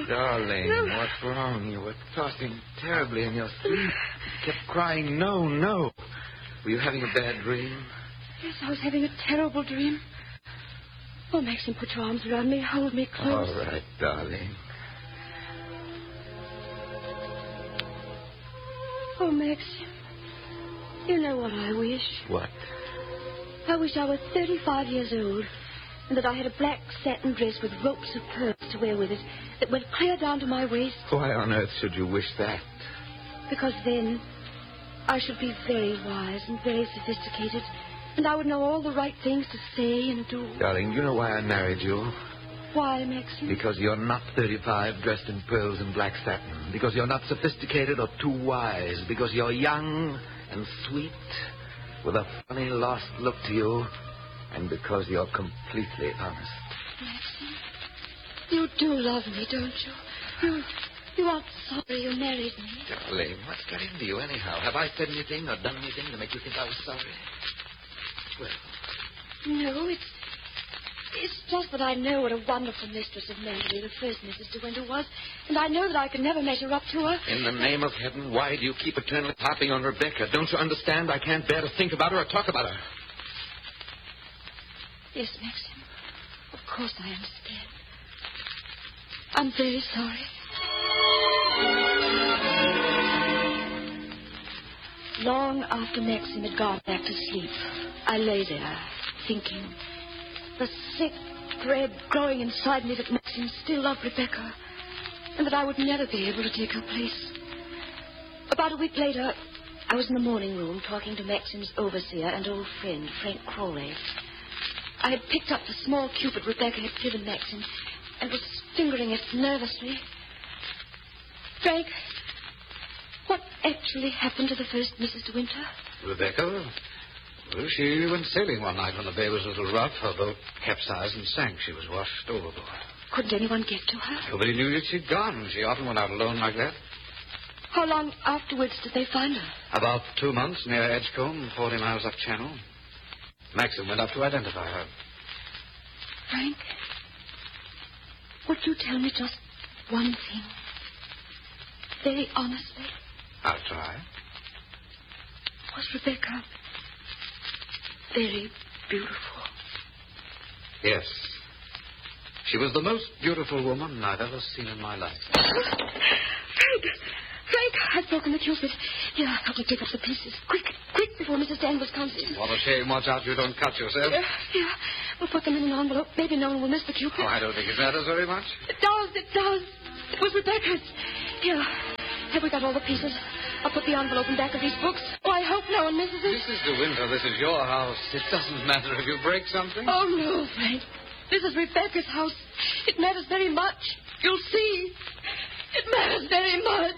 Darling, No. what's wrong? You were tossing terribly in your sleep. You kept crying, no, no. Were you having a bad dream? Yes, I was having a terrible dream. Oh, Maxim, put your arms around me. Hold me close. All right, darling. Oh, Maxim. You know what I wish? What? I wish I was 35 years old and that I had a black satin dress with ropes of pearls to wear with it that went clear down to my waist. Why on earth should you wish that? Because then I should be very wise and very sophisticated, and I would know all the right things to say and do. Darling, you know why I married you? Why, Maxim? Because you're not 35, dressed in pearls and black satin. Because you're not sophisticated or too wise. Because you're young and sweet, with a funny, lost look to you. And because you're completely honest. Maxim, you do love me, don't you? You aren't sorry you married me. Darling, what's got into you anyhow? Have I said anything or done anything to make you think I was sorry? Well, No, it's just that I know what a wonderful mistress of Manderley the first Mrs. De Winter was, and I know that I could never measure up to her. in the name of heaven, why do you keep eternally harping on Rebecca? Don't you understand? I can't bear to think about her or talk about her. Yes, Maxim. Of course I understand. I'm very sorry. Long after Maxim had gone back to sleep, I lay there, thinking. The sick dread growing inside me that Maxim still loved Rebecca, and that I would never be able to take her place. About a week later, I was in the morning room talking to Maxim's overseer and old friend, Frank Crowley. I had picked up the small cupid Rebecca had given Maxim and was fingering it nervously. Frank, what actually happened to the first Mrs. De Winter? Rebecca? Well, she went sailing one night when the bay was a little rough. Her boat capsized and sank. She was washed overboard. Couldn't anyone get to her? Nobody knew that she'd gone. She often went out alone like that. How long afterwards did they find her? About 2 months near Edgecombe, 40 miles up channel. Maxim went up to identify her. Frank, would you tell me just one thing? Very honestly. I'll try. Was Rebecca very beautiful? Yes. She was the most beautiful woman I've ever seen in my life. Frank, I've broken the cupid. Here, help me take up the pieces. Quick, before Mrs. Danvers comes in. What a shame. Watch out you don't cut yourself. Here, we'll put them in an envelope. Maybe no one will miss the cupid. Oh, I don't think it matters very much. It does. It was Rebecca's. Here, have we got all the pieces? I'll put the envelope in back of these books. Oh, I hope no one misses it. Mrs. De Winter, this is your house. It doesn't matter if you break something. Oh, no, Frank. This is Rebecca's house. It matters very much. You'll see. It matters very much.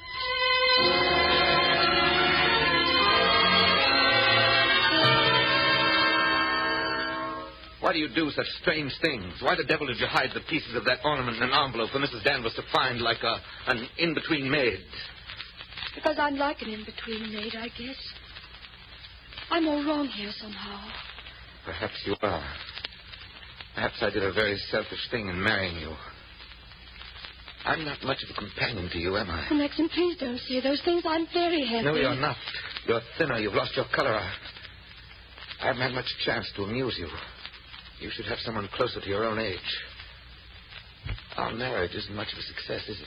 Why do you do such strange things? Why the devil did you hide the pieces of that ornament in an envelope for Mrs. Danvers to find like an in-between maid? Because I'm like an in-between maid, I guess. I'm all wrong here somehow. Perhaps you are. Perhaps I did a very selfish thing in marrying you. I'm not much of a companion to you, am I? Oh, Maxim, please don't say those things. I'm very happy. No, you're not. You're thinner. You've lost your color. I haven't had much chance to amuse you. You should have someone closer to your own age. Our marriage isn't much of a success, is it?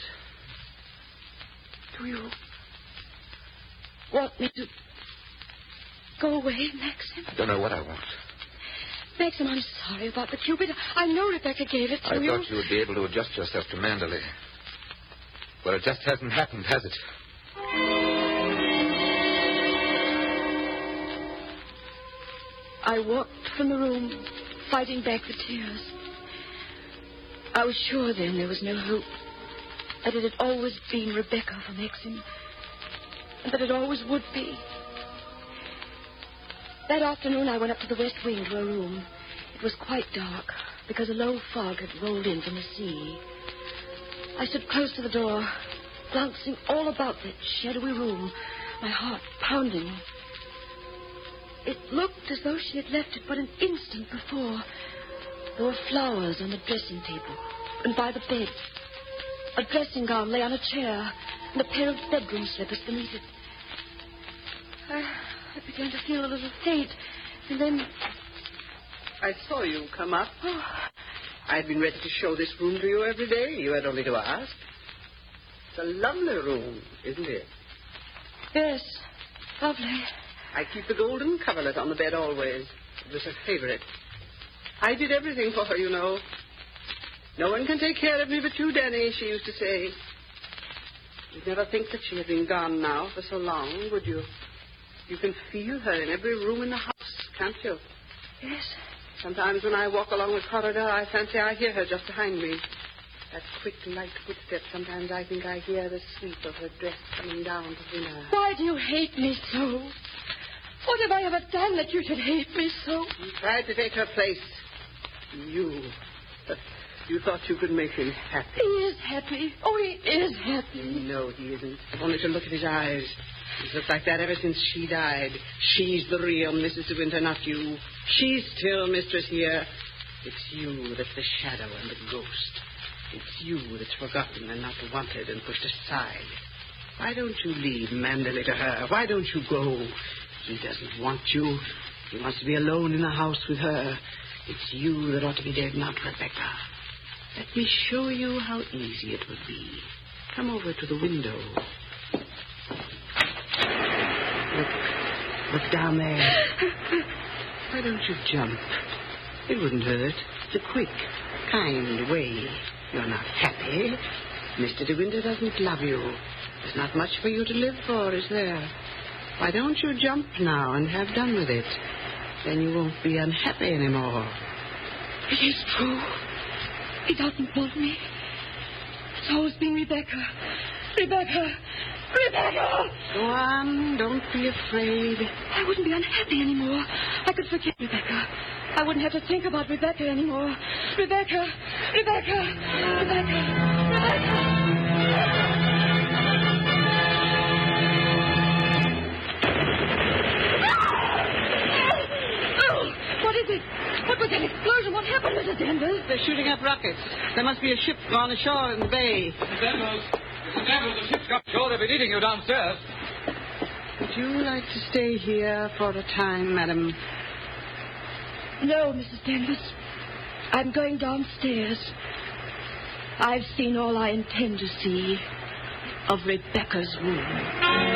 Do you want me to go away, Maxim? I don't know what I want. Maxim, I'm sorry about the cupid. I know Rebecca gave it to you. I thought you would be able to adjust yourself to Manderley. Well, it just hasn't happened, has it? I walked from the room, fighting back the tears. I was sure then there was no hope. That it had always been Rebecca for Maxim. And that it always would be. That afternoon I went up to the west wing to a room. It was quite dark, because a low fog had rolled in from the sea. I stood close to the door, glancing all about that shadowy room, my heart pounding. It looked as though she had left it but an instant before. There were flowers on the dressing table and by the bed. A dressing gown lay on a chair, and a pair of bedroom slippers beneath it. I began to feel a little faint, and then... I saw you come up. Oh, I'd been ready to show this room to you every day. You had only to ask. It's a lovely room, isn't it? yes, lovely. I keep the golden coverlet on the bed always. It was her favorite. I did everything for her, you know. No one can take care of me but you, Danny, she used to say. You'd never think that she had been gone now for so long, would you? You can feel her in every room in the house, can't you? Yes. Sometimes when I walk along the corridor, I fancy I hear her just behind me. That quick, light footstep, sometimes I think I hear the sweep of her dress coming down to dinner. Why do you hate me so? What have I ever done that you should hate me so? You tried to take her place. You thought you could make him happy. He is happy. Oh, he is happy. No, he isn't. Only to look at his eyes. He's looked like that ever since she died. She's the real Mrs. De Winter, not you. She's still mistress here. It's you that's the shadow and the ghost. It's you that's forgotten and not wanted and pushed aside. Why don't you leave Manderley to her? Why don't you go? He doesn't want you. He wants to be alone in the house with her. It's you that ought to be dead, not Rebecca. Let me show you how easy it would be. Come over to the window. Look down there. Why don't you jump? It wouldn't hurt. It's a quick, kind way. You're not happy. Mr. De Winter doesn't love you. There's not much for you to live for, is there? Why don't you jump now and have done with it? Then you won't be unhappy anymore. It is true. He doesn't love me. It's always been Rebecca. Rebecca! Rebecca! Go on. Don't be afraid. I wouldn't be unhappy anymore. I could forget Rebecca. I wouldn't have to think about Rebecca anymore. Rebecca! Rebecca! Rebecca! Rebecca! What is it? What was that explosion? What happened, Mrs. Danvers? They're shooting up rockets. There must be a ship gone ashore in the bay. Mr. Danvers, the ship's got ashore. They'll be needing you downstairs. Would you like to stay here for a time, madam? No, Mrs. Danvers. I'm going downstairs. I've seen all I intend to see of Rebecca's room.